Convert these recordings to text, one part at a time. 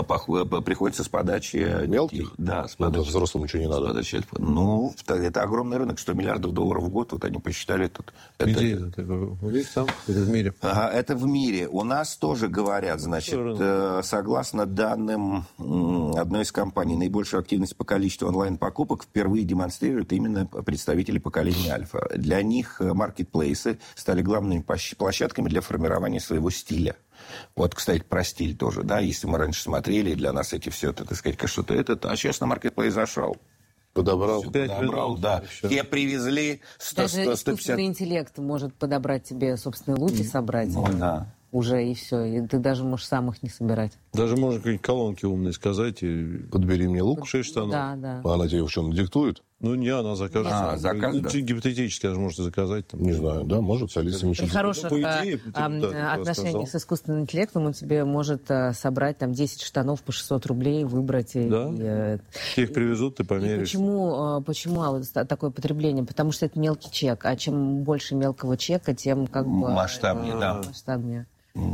приходится с подачи... Мелких? Да, с подачи. Взрослым ничего не надо. С подачи альфа. Ну, это огромный рынок, $100 миллиардов в год, вот они посчитали тут. Где это? Это в мире? Ага, это в мире. У нас тоже говорят, значит, согласно данным одной из компаний, наибольшую активность по количеству онлайн-покупок впервые демонстрируют именно представители поколения альфа. Для них маркетплейсы стали главными площадками для формирования своего стиля. Вот, кстати, про стиль тоже, да, если мы раньше смотрели, для нас эти все, так сказать, что-то это, а сейчас на маркетплейс зашел. Подобрал. Да. Те привезли 100, даже 150... искусственный интеллект может подобрать тебе собственные луки, собрать. Ну, да. Уже и все. И ты даже можешь сам их не собирать. Даже можно какие-нибудь колонки умные сказать. И... Подбери мне лук. 6 штанов. Да. А она тебе в чем диктует? Ну, не, она закажет. Заказ, да. Гипотетически даже можете заказать. Там. Не знаю, да, может, с Алисой При хороших отношениях с искусственным интеллектом он тебе может собрать там 10 штанов по 600 рублей, выбрать. Да? Их привезут, ты померяешь. Почему такое потребление? Потому что это мелкий чек. А чем больше мелкого чека, тем как бы... Масштабнее, да. Масштабнее.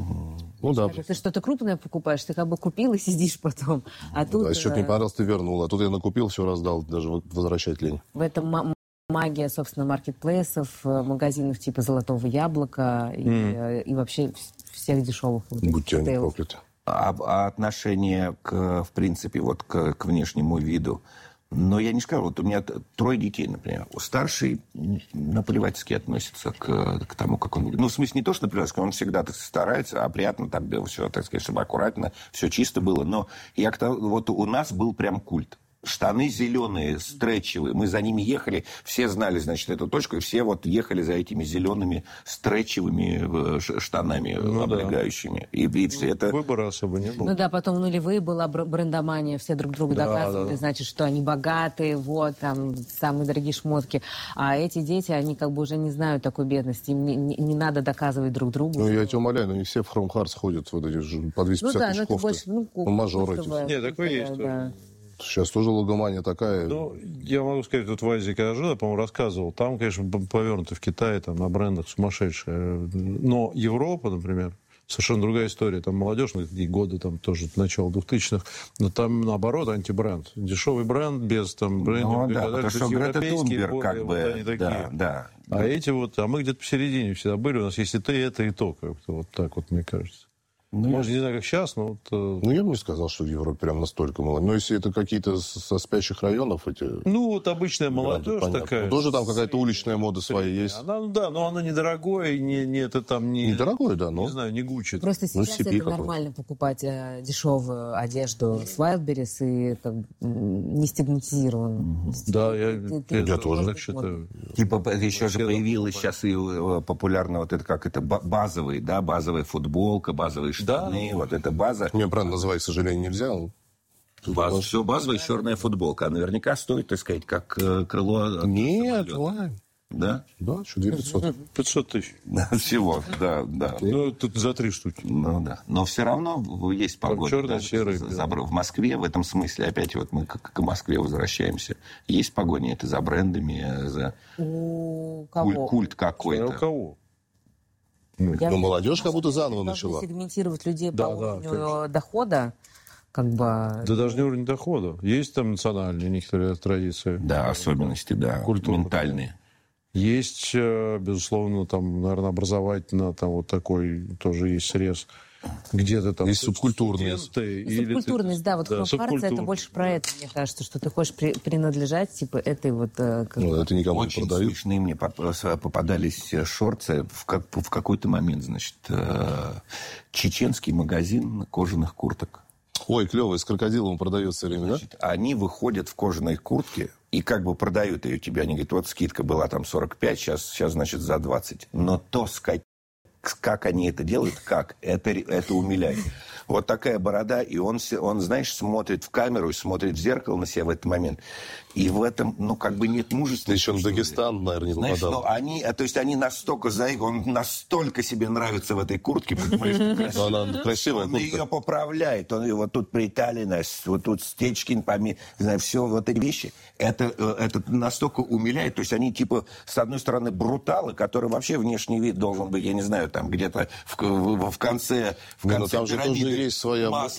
Ну да. Ты что-то крупное покупаешь, ты как бы купил и сидишь потом. А тут... если что-то не понравилось, ты вернул. А тут я накупил, все раздал, даже возвращать лень. В этом магия, собственно, маркетплейсов, магазинов типа «Золотого яблока» и вообще всех дешевых. Будьте они прокляты. А отношение, в принципе, вот к внешнему виду. Но я не скажу, вот у меня 3 детей, например. Старший наплевательски относится к тому, как он выглядит. Ну, в смысле, не то, что наплевательски, он всегда старается, а приятно так все, так сказать, чтобы аккуратно, все чисто было. Но вот у нас был прям культ. Штаны зеленые, стретчевые. Мы за ними ехали, все знали, значит, эту точку, и все вот ехали за этими зелеными стретчевыми штанами облегающими. И все это... Выбора особо не было. Ну да, потом в нулевые была брендомания, все друг другу доказывали, значит, что они богатые, вот, там, самые дорогие шмотки. А эти дети, они как бы уже не знают такой бедности, им не надо доказывать друг другу. Ну, я тебя умоляю, но не все в Chrome Hearts ходят вот эти по 250 тысяч кофты. Мажоры эти. Нет, такое есть. Да. Сейчас тоже логомания такая. Ну, я могу сказать, вот в Азии, когда жил, я, по-моему, рассказывал, там, конечно, повернуто в Китае, там, на брендах сумасшедшие. Но Европа, например, совершенно другая история. Там молодежь, ну, такие годы, там, тоже начало 2000-х, но там, наоборот, антибренд. Дешевый бренд, без, там, брендинга. Ну, да, потому что Грета Тунберг, как бы, вот да. А эти вот, а мы где-то посередине всегда были, у нас есть и то, и то, как-то вот так вот, мне кажется. Может, не знаю, как сейчас, но вот... Ну, я бы не сказал, что в Европе прям настолько мало. Но если это какие-то со спящих районов эти... Ну, вот обычная молодежь такая. Ну, тоже там какая-то уличная мода своя есть. Она, да, но она недорогое, это там не... Недорогое, да, но... Не знаю, не гучит. Просто сейчас это нормально покупать дешевую одежду с Wildberries и как бы, не стигматизирован. Да, я тоже так считаю. Типа еще же появилась сейчас и популярно вот это, как это, базовый, да, базовая футболка, базовые штаны, да. Вот эта база. Мне, правда, называть, к сожалению, нельзя. Все базовая черная футболка. А наверняка стоит, так сказать, как крыло... Нет, ладно. Да? Да, что 2500. 500 тысяч. Всего, да. Ну, тут за 3 штуки. Ну, да. Но все равно есть погода. Черный, да, серый. В Москве, в этом смысле, опять вот мы к Москве возвращаемся. Есть погоня, это за брендами, за культ какой-то. У кого? Но молодежь как будто заново начала. Сегментировать людей по уровню дохода, как бы... Да даже не уровень дохода. Есть там национальные некоторые традиции. Да, особенности, да, ментальные. Есть, безусловно, там, наверное, образовательно, там вот такой тоже есть срез. Где-то там... Есть субкультурные. Субкультурность, да, вот Хромхарц это больше про это, мне кажется, что ты хочешь принадлежать, типа, этой вот... Ну, это никому очень не продают. Очень смешные мне попадались шорты в какой-то момент, значит, чеченский магазин кожаных курток. Ой, клево, с крокодилом продается все время, значит, да? Они выходят в кожаной куртке и как бы продают ее тебе. Они говорят, вот скидка была там 45, сейчас значит, за 20. Но то, как они это делают, это умиляет. Вот такая борода, и он, знаешь, смотрит в камеру, смотрит в зеркало на себя в этот момент. И в этом, как бы нет мужества. Ты еще в Дагестан, наверное, не попадал. Знаешь, они настолько он настолько себе нравится в этой куртке, понимаешь, она красивая. Он ее поправляет, он ее вот тут приталенность, вот тут стечки, не знаю, все вот эти вещи. Это настолько умиляет, то есть они типа, с одной стороны, бруталы, которые вообще внешний вид должен быть, я не знаю, там где-то в конце там же тоже есть своя